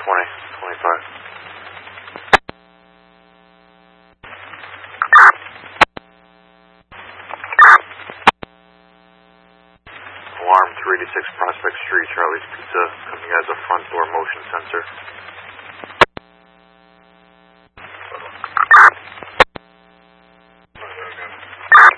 25. Alarm 286 Prospect Street, Charlie's Pizza, coming as a front door motion sensor.